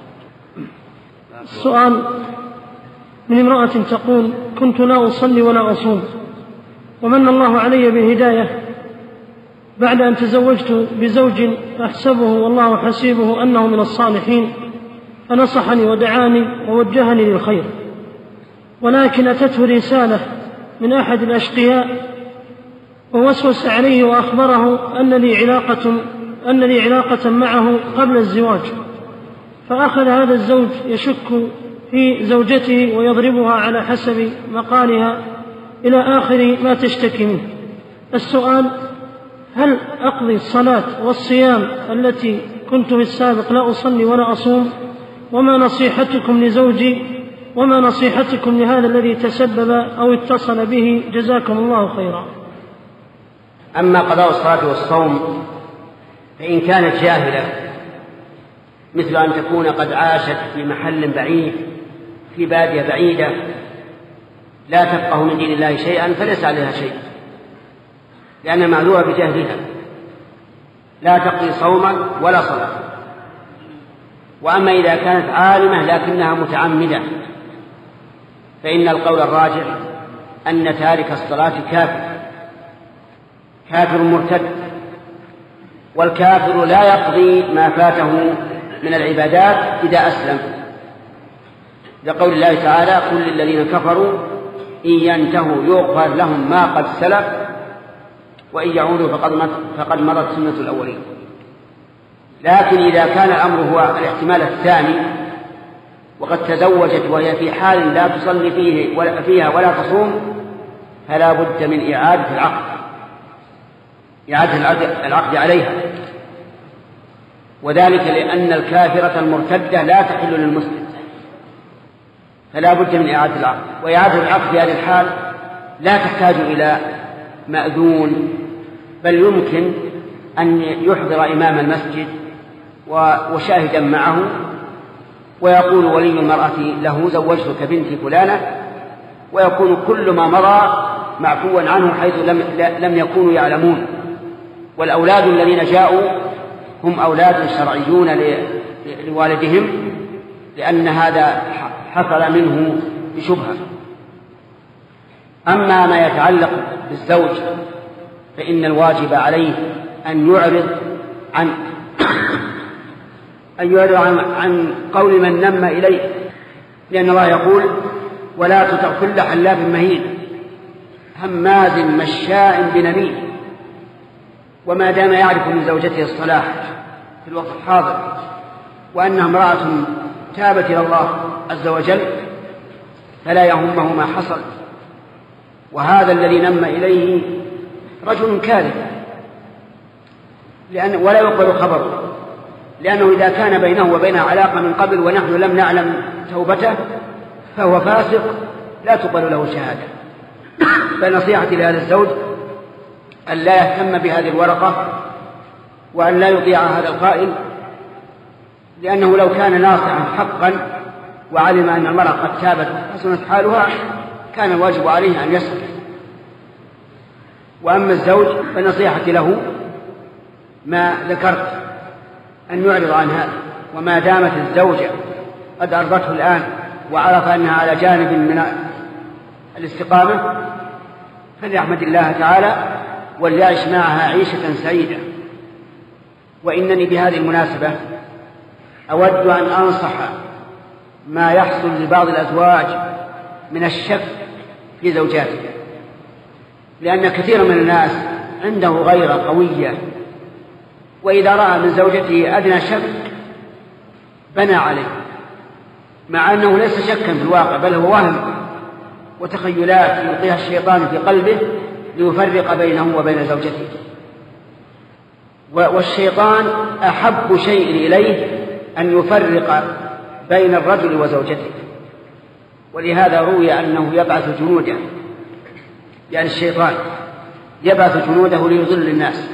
السؤال من امرأة تقول: كنت لا أصلي ولا أصوم، ومن الله علي بالهداية بعد أن تزوجت بزوج أحسبه والله حسيبه أنه من الصالحين، فنصحني ودعاني ووجهني للخير، ولكن أتته رسالة من أحد الأشقياء ووسوس عليه وأخبره أن لي علاقة, أن لي علاقة معه قبل الزواج، فأخذ هذا الزوج يشك في زوجته ويضربها على حسب مقالها إلى آخر ما تشتكي منه. السؤال: هل أقضي الصلاة والصيام التي كنت في السابق لا أصلي ولا أصوم؟ وما نصيحتكم لزوجي وما نصيحتكم لهذا الذي تسبب أو اتصل به؟ جزاكم الله خيرا. أما قضاء الصلاة والصوم فإن كانت جاهلة، مثل أن تكون قد عاشت في محل بعيد في بادية بعيدة لا تفقه من دين الله شيئا، فليس عليها شيء، لأن معذورة بجهلها، لا تقضي صوما ولا صلاة. وأما إذا كانت عالمة لكنها متعمدة فإن القول الراجح أن تارك الصلاة كافر كافر مرتد، والكافر لا يقضي ما فاته من العبادات إذا أسلم، لقول الله تعالى: قل للذين كفروا إن ينتهوا يغفر لهم ما قد سلف وإن يعودوا فقد مرت سنة الأولين. لكن إذا كان الأمر هو الاحتمال الثاني وقد تزوجت وهي في حال لا تصلي فيه ولا فيها ولا تصوم، فلا بد من إعادة العقد إعادة العقد عليها، وذلك لأن الكافرة المرتدة لا تحل للمسلم، فلا بد من إعادة العقد. وإعادة العقد في هذه الحال لا تحتاج إلى مأذون، بل يمكن أن يحضر إمام المسجد وشاهدا معه ويقول ولي المرأة له: زوجتك بنتي فلانة، ويكون كل ما مضى معفوا عنه حيث لم, لم يكونوا يعلمون. والأولاد الذين جاءوا هم أولاد شرعيون لوالدهم، لأن هذا حصل منه بشبهة. أما ما يتعلق بالزوج فإن الواجب عليه أن يعرض عن أن يعرض عن, عن قول من نم إليه، لأن الله يقول: ولا تطع كل حلاف مهين هماز مشاء بنميم. وما دام يعرف من زوجته الصلاح في الوقت الحاضر وأنها امرأة تابت إلى الله عز وجل فلا يهمه ما حصل. وهذا الذي نم إليه رجل كاذب، لأن ولا يقبل خبره، لأنه إذا كان بينه وبينها علاقة من قبل ونحن لم نعلم توبته فهو فاسق لا تقبل له شهادة. فنصيحتي لهذا الزوج أن لا يهتم بهذه الورقة وأن لا يطيع هذا القائل، لأنه لو كان ناصحا حقا وعلم أن المرأة قد تابت حسنت حالها كان الواجب عليه أن يسكت. وأما الزوج فنصيحتي له ما ذكرت، أن يعرض عن هذا. وما دامت الزوجة قد أرضته الآن وعرف أنها على جانب من الاستقامة فليحمد الله تعالى وليعيش معها عيشة سعيدة. وإنني بهذه المناسبة أود أن أنصح ما يحصل لبعض الأزواج من الشك في زوجاته، لأن كثيرا من الناس عنده غيرة قوية، وإذا رأى من زوجته أدنى شك بنى عليه، مع أنه ليس شكا في الواقع بل هو وهم وتخيلات يلقيها الشيطان في قلبه ليفرق بينه وبين زوجته. والشيطان أحب شيء إليه أن يفرق بين الرجل وزوجته، ولهذا روي أنه يبعث جنوده، يعني الشيطان يبعث جنوده ليضل الناس،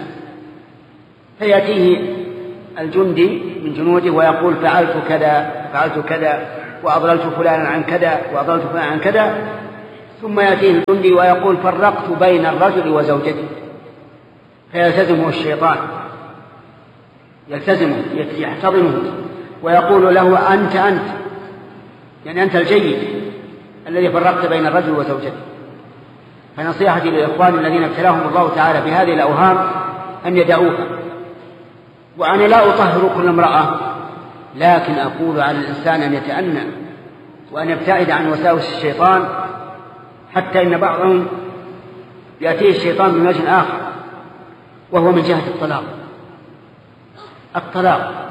فيأتيه الجندي من جنوده ويقول: فعلت كذا فعلت كذا وأضللت فلانا عن كذا وأضللت فلانا عن كذا، ثم يأتيه الجندي ويقول فرقت بين الرجل وزوجته، فيلتزمه الشيطان، يلتزمه يحتضنه ويقول له أنت أنت يعني أنت الجيد الذي فرقت بين الرجل وزوجته. فنصيحتي للإخوان الذين ابتلاهم الله تعالى بهذه الأوهام أن يدعوها. وأنا لا أطهر كل امرأة، لكن أقول على الإنسان أن يتأنى وأن يبتعد عن وساوس الشيطان، حتى إن بعضهم يأتيه الشيطان من وجه آخر وهو من جهة الطلاق. الطلاق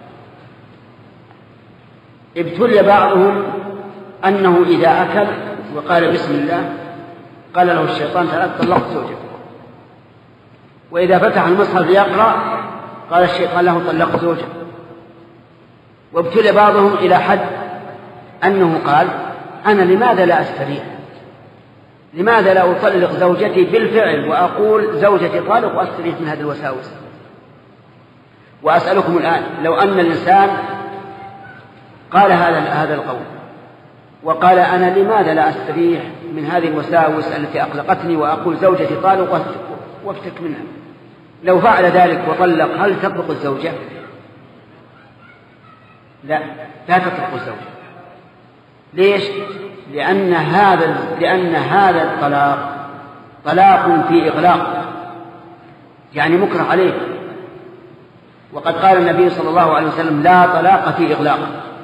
ابتلي بعضهم أنه إذا أكل وقال بسم الله قال له الشيطان ثلاث طلقت زوجك، وإذا فتح المصحف ليقرأ قال الشيطان له طلقت زوجك. وابتلي بعضهم إلى حد أنه قال أنا لماذا لا أستريح، لماذا لا أطلق زوجتي بالفعل وأقول زوجتي طالق وأستريح من هذه الوساوس. وأسألكم الآن لو أن الإنسان قال هذا هذا القول وقال أنا لماذا لا أستريح من هذه الوساوس التي أقلقتني وأقول زوجتي طالق وافتك منها، لو فعل ذلك وطلق هل تطلق الزوجة؟ لا، لا تطلق الزوجة. ليش؟ لأن هذا لأن هذا الطلاق طلاق في إغلاق، يعني مكره عليه. وقد قال النبي صلى الله عليه وسلم لا طلاق في إغلاق،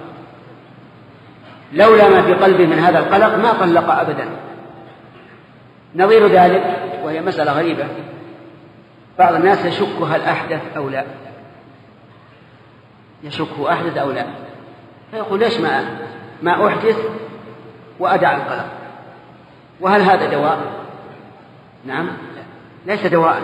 لولا ما في قلبه من هذا القلق ما طلق أبدا. نظير ذلك وهي مسألة غريبة، بعض الناس يشك هل أحدث أو لا، يشك أحدث أو لا، فيقول ليش ما ما أحدث وأدع القلق، وهل هذا دواء؟ نعم، ليس دواء.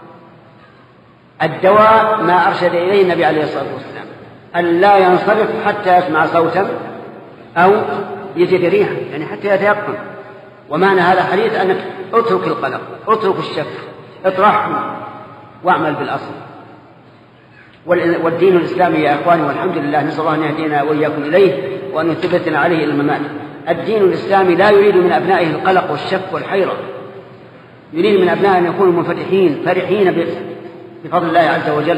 الدواء ما أرشد إليه النبي عليه الصلاة والسلام، أن لا ينصرف حتى يسمع صوتا أو يجد ريحا، يعني حتى يتيقن. ومعنى هذا الحديث أنك اترك القلق، اترك الشك، اطرحه واعمل بالأصل. والدين الإسلامي يا أخواني والحمد لله، نسأل الله أن يهدينا وإياكم إليه وأن يثبتنا عليه إلى الممات. الدين الإسلامي لا يريد من أبنائه القلق والشك والحيرة، يريد من أبنائه أن يكونوا منفتحين فرحين بفضل الله عز وجل.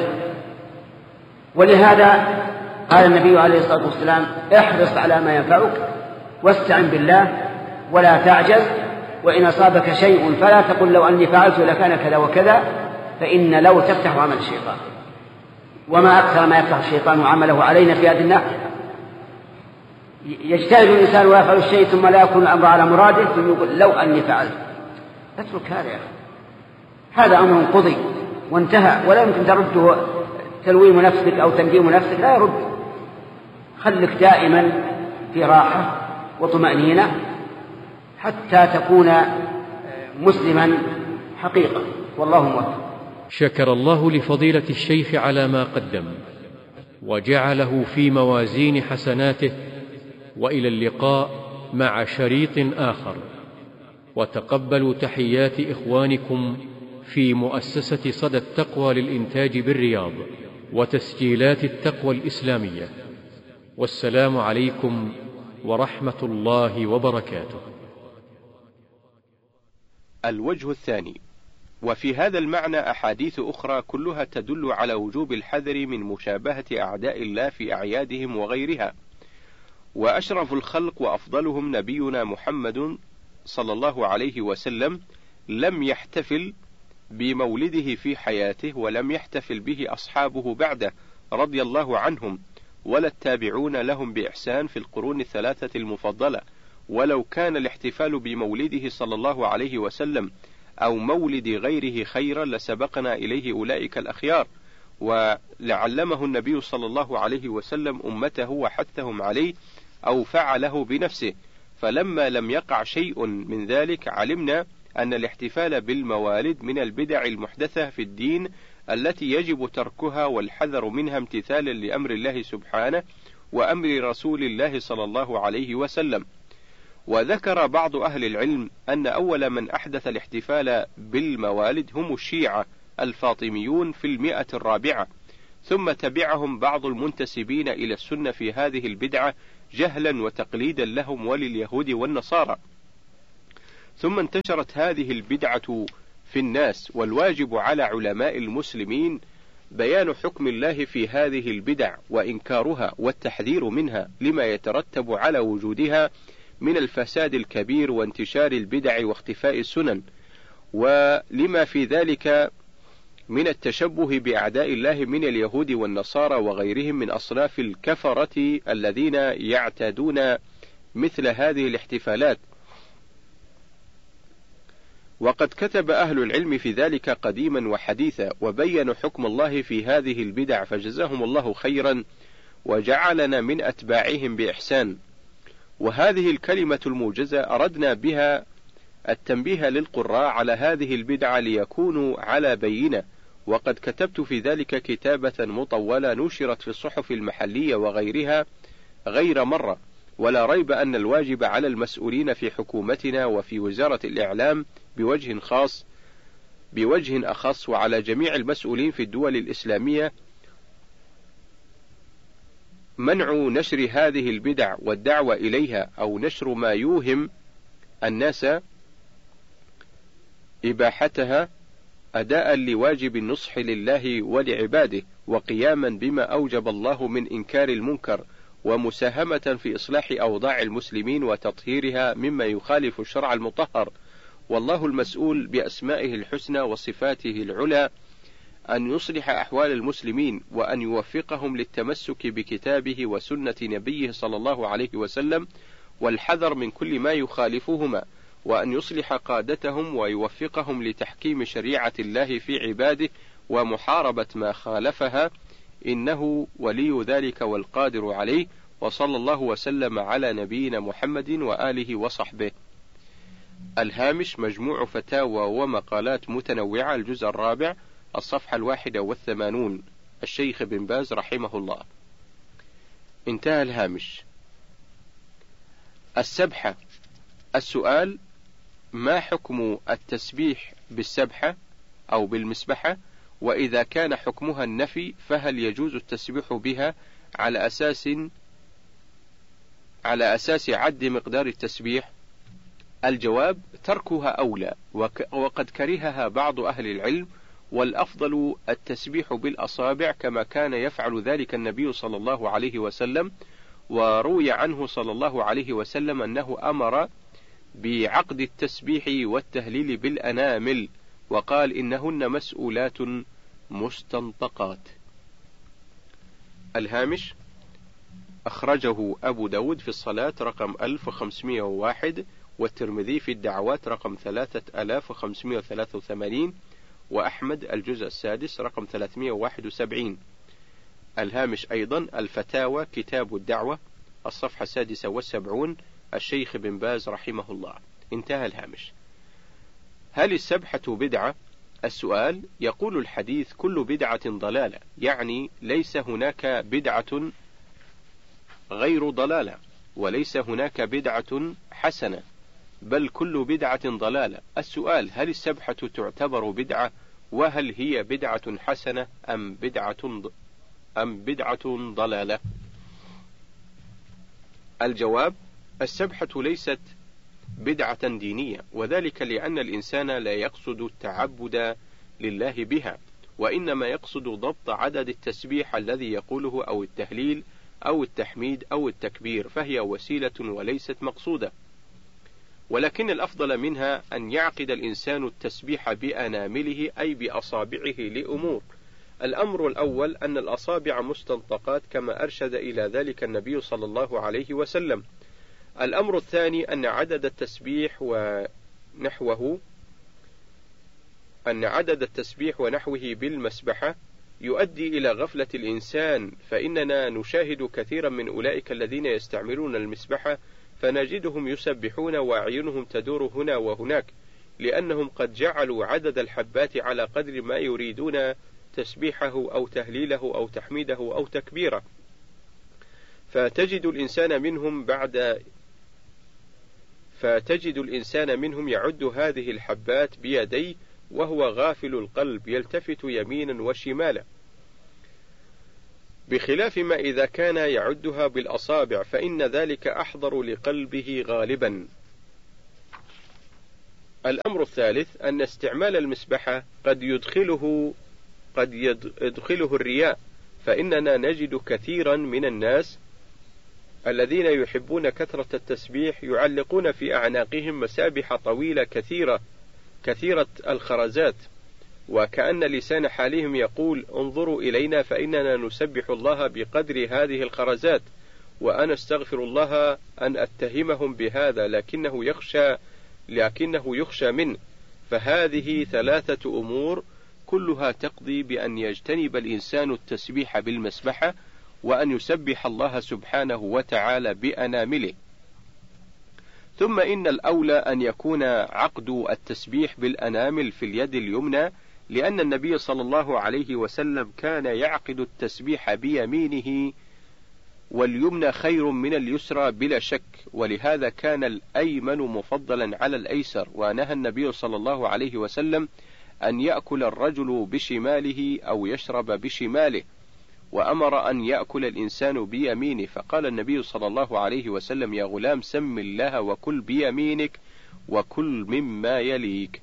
ولهذا قال النبي عليه الصلاة والسلام احرص على ما ينفعك واستعن بالله ولا تعجز، وإن أصابك شيء فلا تقل لو أني فعلت لكان كذا وكذا، فإن لو تفتح عمل الشيطان، وما أكثر ما يفتح الشيطان عمله علينا في هذه الناحية. يجتهد الإنسان ويفعل الشيء ثم لا يكون الأمر على مراده ثم يقول لو أني فعلت. اترك هذا يا أخي، هذا أمر قضي وانتهى، ولا يمكن ترده تلويم نفسك أو تنديم نفسك، لا يرد. خلك دائما في راحة وطمأنينة حتى تكون مسلما حقيقة، والله موفق. شكر الله لفضيلة الشيخ على ما قدم وجعله في موازين حسناته، وإلى اللقاء مع شريط آخر. وتقبلوا تحيات إخوانكم في مؤسسة صدى التقوى للإنتاج بالرياض وتسجيلات التقوى الإسلامية. والسلام عليكم ورحمة الله وبركاته. الوجه الثاني: وفي هذا المعنى أحاديث أخرى كلها تدل على وجوب الحذر من مشابهة أعداء الله في أعيادهم وغيرها. وأشرف الخلق وأفضلهم نبينا محمد صلى الله عليه وسلم لم يحتفل بمولده في حياته، ولم يحتفل به أصحابه بعده رضي الله عنهم، ولا التابعون لهم بإحسان في القرون الثلاثة المفضلة. ولو كان الاحتفال بمولده صلى الله عليه وسلم أو مولد غيره خيرا لسبقنا إليه أولئك الأخيار، ولعلمه النبي صلى الله عليه وسلم أمته وحثهم عليه أو فعله بنفسه. فلما لم يقع شيء من ذلك علمنا أن الاحتفال بالموالد من البدع المحدثة في الدين التي يجب تركها والحذر منها امتثالا لأمر الله سبحانه وأمر رسول الله صلى الله عليه وسلم. وذكر بعض أهل العلم أن أول من أحدث الاحتفال بالموالد هم الشيعة الفاطميون في المئة الرابعة، ثم تبعهم بعض المنتسبين إلى السنة في هذه البدعة جهلا وتقليدا لهم ولليهود والنصارى. ثم انتشرت هذه البدعة في الناس، والواجب على علماء المسلمين بيان حكم الله في هذه البدع وإنكارها والتحذير منها لما يترتب على وجودها من الفساد الكبير وانتشار البدع واختفاء السنن، ولما في ذلك من التشبه بأعداء الله من اليهود والنصارى وغيرهم من أصناف الكفرة الذين يعتادون مثل هذه الاحتفالات. وقد كتب أهل العلم في ذلك قديما وحديثا، وبينوا حكم الله في هذه البدع، فجزاهم الله خيرا وجعلنا من أتباعهم بإحسان. وهذه الكلمة الموجزة أردنا بها التنبيه للقراء على هذه البدعة ليكونوا على بينة، وقد كتبت في ذلك كتابة مطولة نشرت في الصحف المحلية وغيرها غير مرة. ولا ريب أن الواجب على المسؤولين في حكومتنا وفي وزارة الإعلام بوجه خاص بوجه أخص، وعلى جميع المسؤولين في الدول الإسلامية منع نشر هذه البدع والدعوة إليها، أو نشر ما يوهم الناس إباحتها، أداء لواجب النصح لله ولعباده، وقياما بما أوجب الله من إنكار المنكر، ومساهمة في إصلاح أوضاع المسلمين وتطهيرها مما يخالف الشرع المطهر. والله المسؤول بأسمائه الحسنى وصفاته العلى أن يصلح أحوال المسلمين، وأن يوفقهم للتمسك بكتابه وسنة نبيه صلى الله عليه وسلم، والحذر من كل ما يخالفهما، وأن يصلح قادتهم ويوفقهم لتحكيم شريعة الله في عباده ومحاربة ما خالفها، إنه ولي ذلك والقادر عليه. وصلى الله وسلم على نبينا محمد وآله وصحبه. الهامش: مجموع فتاوى ومقالات متنوعة، الجزء الرابع، الصفحة الواحدة والثمانون، الشيخ بن باز رحمه الله. انتهى الهامش. السبحة. السؤال: ما حكم التسبيح بالسبحة أو بالمسبحة؟ وإذا كان حكمها النفي فهل يجوز التسبيح بها على أساس على أساس عد مقدار التسبيح؟ الجواب: تركها أولى، وقد كرهها بعض أهل العلم، والأفضل التسبيح بالأصابع كما كان يفعل ذلك النبي صلى الله عليه وسلم. وروي عنه صلى الله عليه وسلم أنه أمر بعقد التسبيح والتهليل بالأنامل، وقال إنهن مسؤولات مستنطقات. الهامش: أخرجه أبو داود في الصلاة رقم ألف وخمسمائة وواحد، والترمذي في الدعوات رقم ثلاثة آلاف وخمسمائة وثلاثة وثمانين، وأحمد الجزء السادس رقم ثلاثمائة وواحد وسبعين. الهامش أيضا: الفتاوى كتاب الدعوة، الصفحة السادسة والسبعون، الشيخ بن باز رحمه الله. انتهى الهامش. هل السبحة بدعة؟ السؤال: يقول الحديث: كل بدعة ضلالة، يعني ليس هناك بدعة غير ضلالة، وليس هناك بدعة حسنة، بل كل بدعة ضلالة. السؤال: هل السبحة تعتبر بدعة؟ وهل هي بدعة حسنة أم بدعة أم بدعة ضلالة؟ الجواب: السبحة ليست بدعة دينية، وذلك لأن الإنسان لا يقصد التعبد لله بها، وإنما يقصد ضبط عدد التسبيح الذي يقوله، أو التهليل أو التحميد أو التكبير، فهي وسيلة وليست مقصودة. ولكن الأفضل منها أن يعقد الإنسان التسبيح بأنامله، أي بأصابعه، لأمور. الأمر الأول أن الأصابع مستنطقات كما أرشد إلى ذلك النبي صلى الله عليه وسلم. الأمر الثاني أن عدد التسبيح ونحوه أن عدد التسبيح ونحوه بالمسبحة يؤدي إلى غفلة الإنسان، فإننا نشاهد كثيرا من أولئك الذين يستعملون المسبحة فنجدهم يسبحون وأعينهم تدور هنا وهناك، لأنهم قد جعلوا عدد الحبات على قدر ما يريدون تسبيحه أو تهليله أو تحميده أو تكبيره، فتجد الإنسان منهم بعد فتجد الإنسان منهم يعد هذه الحبات بيديه وهو غافل القلب، يلتفت يمينا وشمالا. بخلاف ما إذا كان يعدها بالأصابع فإن ذلك أحضر لقلبه غالبا. الأمر الثالث أن استعمال المسبحة قد يدخله قد يدخله الرياء، فإننا نجد كثيرا من الناس الذين يحبون كثرة التسبيح يعلقون في أعناقهم مسابح طويلة كثيرة كثيرة الخرزات، وكأن لسان حالهم يقول انظروا إلينا فإننا نسبح الله بقدر هذه الخرزات، وأنا استغفر الله أن أتهمهم بهذا لكنه يخشى لكنه يخشى منه. فهذه ثلاثة أمور كلها تقضي بأن يجتنب الإنسان التسبيح بالمسبحة، وأن يسبح الله سبحانه وتعالى بأنامله. ثم إن الأولى أن يكون عقد التسبيح بالأنامل في اليد اليمنى، لأن النبي صلى الله عليه وسلم كان يعقد التسبيح بيمينه، واليمنى خير من اليسرى بلا شك، ولهذا كان الأيمن مفضلا على الأيسر. ونهى النبي صلى الله عليه وسلم أن يأكل الرجل بشماله أو يشرب بشماله، وأمر أن يأكل الإنسان بيمينه، فقال النبي صلى الله عليه وسلم يا غلام سم الله وكل بيمينك وكل مما يليك.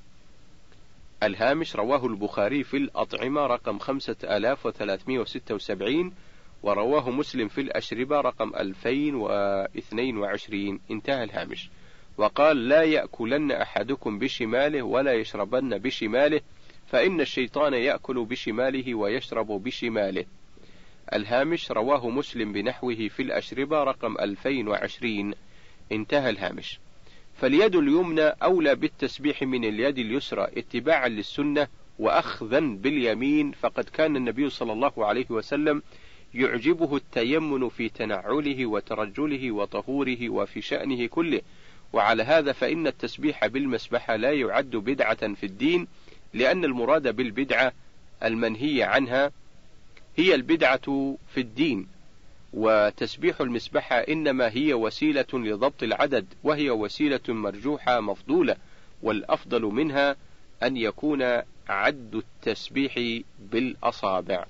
الهامش رواه البخاري في الأطعمة رقم خمسة آلاف وثلاثمائة وستة وسبعين، ورواه مسلم في الأشربة رقم ألفين واثنين وعشرين. انتهى الهامش. وقال لا يأكلن أحدكم بشماله ولا يشربن بشماله، فإن الشيطان يأكل بشماله ويشرب بشماله. الهامش رواه مسلم بنحوه في الأشربة رقم ألفين وعشرين. انتهى الهامش. فاليد اليمنى أولى بالتسبيح من اليد اليسرى اتباعا للسنة وأخذا باليمين، فقد كان النبي صلى الله عليه وسلم يعجبه التيمن في تنعله وترجله وطهوره وفي شأنه كله. وعلى هذا فإن التسبيح بالمسبحة لا يعد بدعة في الدين، لأن المراد بالبدعة المنهي عنها هي البدعة في الدين، وتسبيح المسبحة إنما هي وسيلة لضبط العدد، وهي وسيلة مرجوحة مفضولة، والأفضل منها أن يكون عد التسبيح بالأصابع.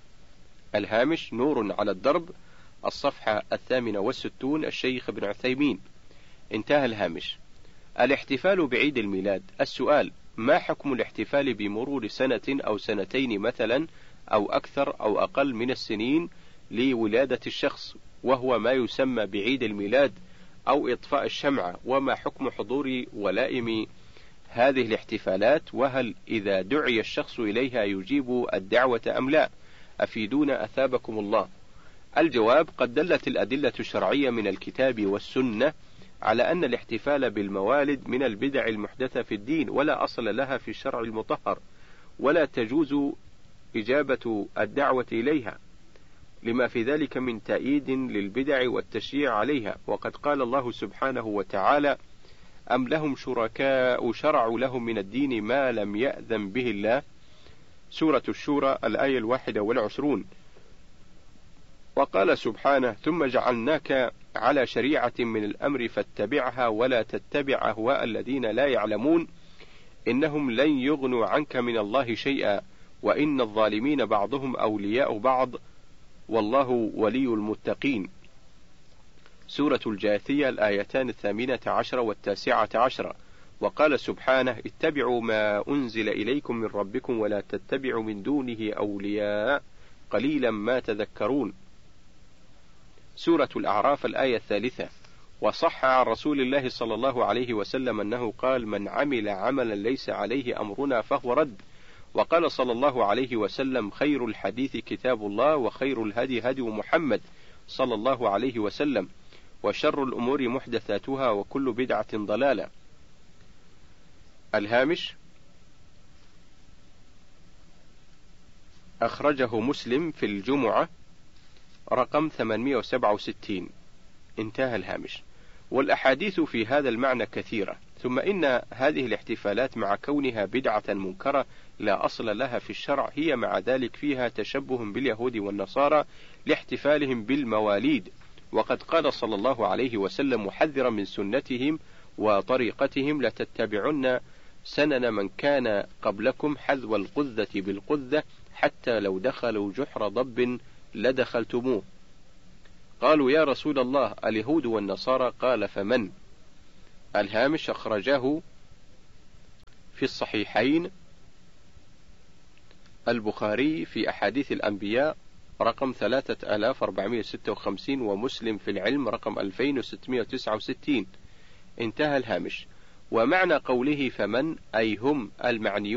الهامش نور على الدرب، الصفحة الثامنة والستون، الشيخ ابن عثيمين. انتهى الهامش. الاحتفال بعيد الميلاد. السؤال: ما حكم الاحتفال بمرور سنة أو سنتين مثلا أو أكثر أو أقل من السنين لولادة الشخص، وهو ما يسمى بعيد الميلاد أو إطفاء الشمعة؟ وما حكم حضور ولائم هذه الاحتفالات؟ وهل إذا دعي الشخص إليها يجيب الدعوة أم لا؟ أفيدونا أثابكم الله. الجواب: قد دلت الأدلة الشرعية من الكتاب والسنة على أن الاحتفال بالموالد من البدع المحدثة في الدين، ولا أصل لها في الشرع المطهر، ولا تجوز إجابة الدعوة إليها، لما في ذلك من تأييد للبدع والتشجيع عليها. وقد قال الله سبحانه وتعالى: أم لهم شركاء شرعوا لهم من الدين ما لم يأذن به الله، سورة الشورى الآية الواحدة والعشرون. وقال سبحانه: ثم جعلناك على شريعة من الأمر فاتبعها ولا تتبع أهواء الذين لا يعلمون إنهم لن يغنوا عنك من الله شيئا وإن الظالمين بعضهم أولياء بعض والله ولي المتقين، سورة الجاثية الآيتان الثامنة عشرة والتاسعة عشرة. وقال سبحانه: اتبعوا ما أنزل إليكم من ربكم ولا تتبعوا من دونه أولياء قليلا ما تذكرون، سورة الأعراف الآية الثالثة. وصح عن رسول الله صلى الله عليه وسلم أنه قال: من عمل عملا ليس عليه أمرنا فهو رد. وقال صلى الله عليه وسلم: خير الحديث كتاب الله وخير الهدي هدي محمد صلى الله عليه وسلم وشر الأمور محدثاتها وكل بدعة ضلالة. الهامش أخرجه مسلم في الجمعة رقم ثمانمائة وسبعة وستين. انتهى الهامش. والأحاديث في هذا المعنى كثيرة. ثم إن هذه الاحتفالات مع كونها بدعة منكرة لا أصل لها في الشرع، هي مع ذلك فيها تشبه باليهود والنصارى لاحتفالهم بالمواليد. وقد قال صلى الله عليه وسلم محذرا من سنتهم وطريقتهم: لتتبعن سنن من كان قبلكم حذو القذة بالقذة حتى لو دخلوا جحر ضب لدخلتموه. قالوا يا رسول الله اليهود والنصارى؟ قال فمن؟ الهامش أخرجاه في الصحيحين البخاري في أحاديث الأنبياء رقم ثلاثة آلاف وأربعمائة وستة وخمسين، ومسلم في العلم رقم ألفين وستمائة وتسعة وستين. انتهى الهامش. ومعنى قوله فمن أي هم المعنيون